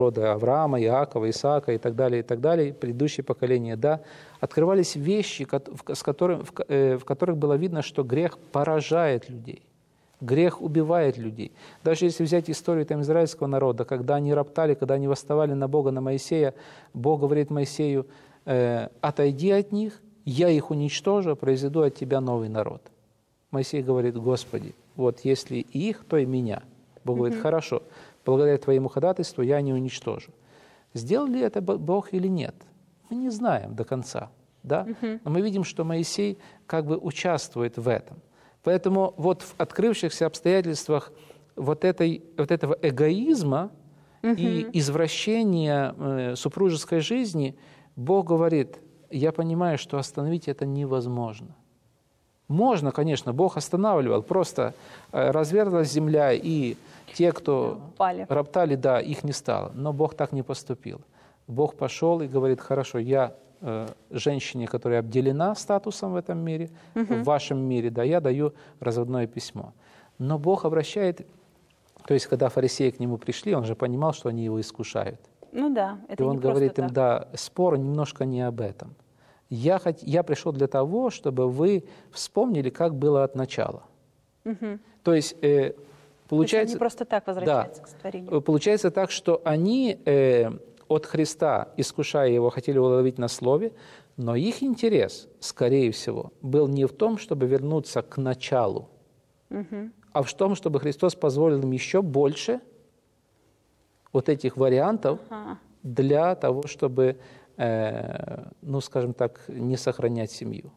рода Авраама, Иакова, Исаака и так далее, предыдущие поколения, да, открывались вещи, в которых было видно, что грех поражает людей, грех убивает людей. Даже если взять историю там, израильского народа, когда они роптали, когда они восставали на Бога, на Моисея, Бог говорит Моисею: «Отойди от них, я их уничтожу, произведу от тебя новый народ». Моисей говорит: «Господи, вот если их, то и меня». Бог говорит: «Хорошо, благодаря твоему ходатайству я не уничтожу». Сделал ли это Бог или нет? Мы не знаем до конца. Да? Но мы видим, что Моисей как бы участвует в этом. Поэтому вот в открывшихся обстоятельствах вот этого эгоизма и извращения супружеской жизни Бог говорит: я понимаю, что остановить это невозможно. Можно, конечно, Бог останавливал, просто разверзлась земля, и те, кто роптали, да, их не стало. Но Бог так не поступил. Бог пошел и говорит: хорошо, я женщине, которая обделена статусом в этом мире, в вашем мире, да, я даю разводное письмо. Но Бог обращает, то есть когда фарисеи к нему пришли, он же понимал, что они его искушают. Ну да, это и он не говорит просто им: да, спор немножко не об этом. Я пришел для того, чтобы вы вспомнили, как было от начала. То есть получается... они просто так возвращаются к сотворению. Получается так, что они от Христа, искушая его, хотели уловить на слове, но их интерес, скорее всего, был не в том, чтобы вернуться к началу, а в том, чтобы Христос позволил им еще больше вот этих вариантов для того, чтобы, ну, скажем так, не сохранять семью.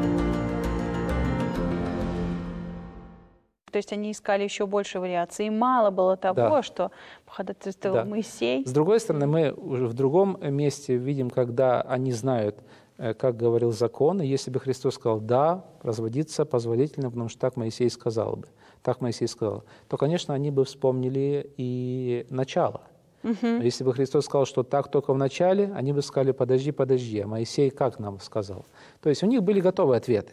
То есть они искали еще больше вариаций, и мало было того, что ходатайствовал Моисей. С другой стороны, мы уже в другом месте видим, когда они знают, как говорил закон, и если бы Христос сказал: да, разводиться позволительно, потому что так Моисей сказал бы, то, конечно, они бы вспомнили и начало. Если бы Христос сказал, что так только в начале, они бы сказали: подожди, а Моисей как нам сказал? То есть у них были готовые ответы.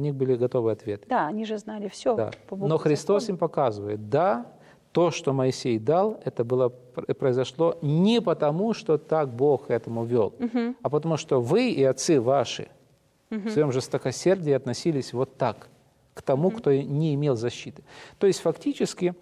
Да, они же знали все. Да. Но Христос им показывает: да, то, что Моисей дал, произошло не потому, что так Бог этому вел, а потому что вы и отцы ваши в своем жестокосердии относились вот так к тому, кто не имел защиты. То есть фактически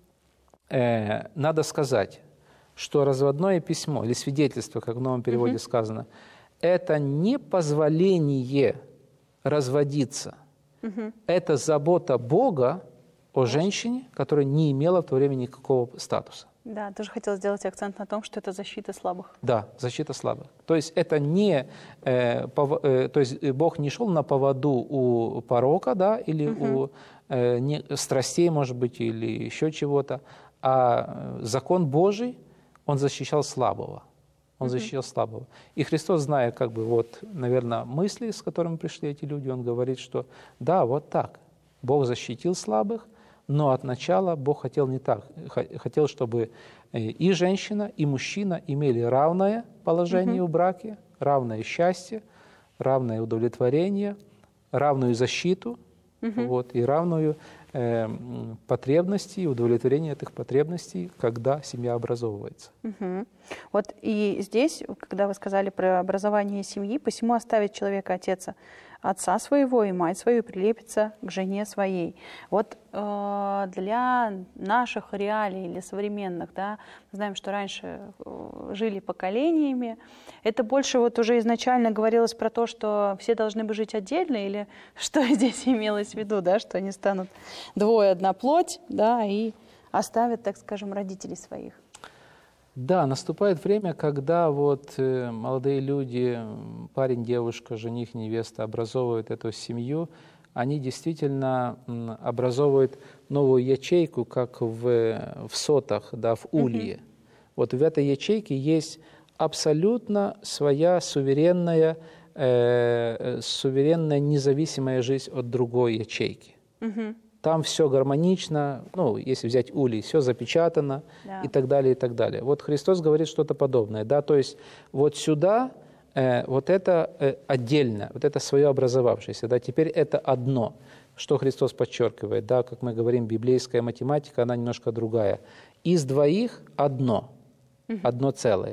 надо сказать, что разводное письмо или свидетельство, как в новом переводе сказано, это не позволение разводиться. Это забота Бога о женщине, которая не имела в то время никакого статуса. Да, тоже хотела сделать акцент на том, что это защита слабых. Да, защита слабых. То есть это не, то есть Бог не шел на поводу у порока, да, или у страстей, может быть, или еще чего-то, а закон Божий, он защищал слабого. И Христос, зная, как бы, вот, наверное, мысли, с которыми пришли эти люди, он говорит, что да, вот так. Бог защитил слабых, но от начала Бог хотел не так. Хотел, чтобы и женщина, и мужчина имели равное положение в браке, равное счастье, равное удовлетворение, равную защиту, вот, и равную потребности и удовлетворение этих потребностей, когда семья образовывается. Вот и здесь, когда вы сказали про образование семьи, посему оставит человека отца своего и мать свою, и прилепится к жене своей. Вот для наших реалий или современных, да, мы знаем, что раньше жили поколениями, это больше вот уже изначально говорилось про то, что все должны бы жить отдельно, или что здесь имелось в виду, да, что они станут двое, одна плоть, да, и оставят, так скажем, родителей своих. Да, наступает время, когда вот молодые люди, парень, девушка, жених, невеста образовывают эту семью, они действительно образовывают новую ячейку, как в сотах, да, в улье. Вот в этой ячейке есть абсолютно своя суверенная независимая жизнь от другой ячейки. Там все гармонично, ну, если взять улей, все запечатано, и так далее, и так далее. Вот Христос говорит что-то подобное, да, то есть вот сюда вот это отдельно, вот это свое образовавшееся, да, теперь это одно, что Христос подчеркивает, да, как мы говорим, библейская математика, она немножко другая. Из двоих одно, одно целое.